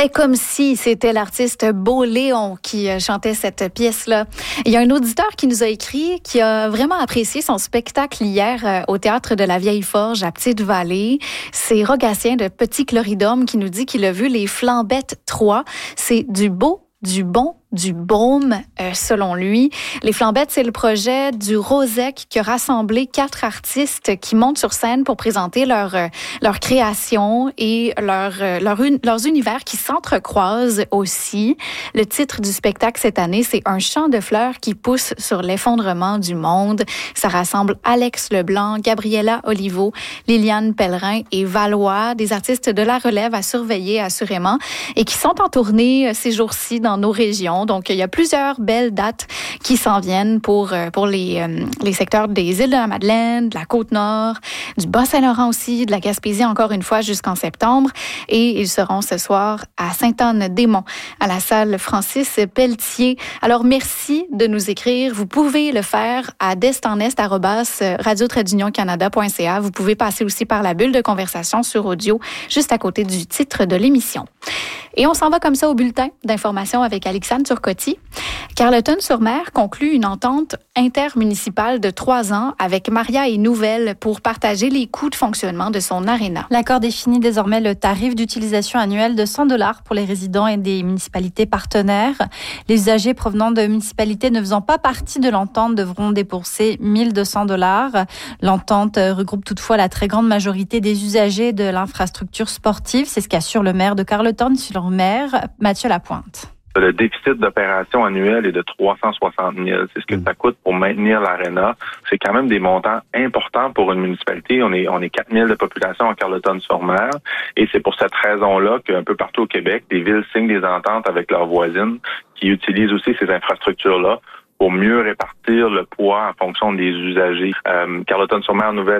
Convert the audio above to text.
Fais comme si c'était l'artiste Beau Léon qui chantait cette pièce-là. Il y a un auditeur qui nous a écrit qui a vraiment apprécié son spectacle hier au Théâtre de la Vieille Forge à Petite-Vallée. C'est Rogatien de Petit Cloridome qui nous dit qu'il a vu les Flambettes 3. C'est du beau, du bon, du baume, selon lui. Les Flambettes, c'est le projet du Rosec qui a rassemblé 4 artistes qui montent sur scène pour présenter leur création et leurs univers qui s'entrecroisent aussi. Le titre du spectacle cette année, c'est Un champ de fleurs qui pousse sur l'effondrement du monde. Ça rassemble Alex Leblanc, Gabriella Olivo, Liliane Pellerin et Valois, des artistes de la relève à surveiller assurément et qui sont en tournée ces jours-ci dans nos régions. Donc, il y a plusieurs belles dates qui s'en viennent pour les secteurs des îles de la Madeleine, de la Côte-Nord, du Bas-Saint-Laurent aussi, de la Gaspésie encore une fois jusqu'en septembre. Et ils seront ce soir à Sainte-Anne-des-Monts, à la salle Francis Pelletier. Alors, merci de nous écrire. Vous pouvez le faire à destanest@radio-canada.ca. Vous pouvez passer aussi par la bulle de conversation sur audio, juste à côté du titre de l'émission. Et on s'en va comme ça au bulletin d'information avec Alexandre Turcotte. Carleton-sur-Mer conclut une entente intermunicipale de 3 ans avec Maria et Nouvelle pour partager les coûts de fonctionnement de son aréna. L'accord définit désormais le tarif d'utilisation annuel de 100 $ pour les résidents et des municipalités partenaires. Les usagers provenant de municipalités ne faisant pas partie de l'entente devront débourser 1 200 $. L'entente regroupe toutefois la très grande majorité des usagers de l'infrastructure sportive. C'est ce qu'assure le maire de Carleton-sur-Mer, Mathieu Lapointe. Le déficit d'opération annuel est de 360 000. C'est ce que ça coûte pour maintenir l'aréna. C'est quand même des montants importants pour une municipalité. On est 4 000 de population en Carleton-sur-Mer. Et c'est pour cette raison-là qu'un peu partout au Québec, des villes signent des ententes avec leurs voisines qui utilisent aussi ces infrastructures-là pour mieux répartir le poids en fonction des usagers. Carleton-sur-Mer, Nouvelle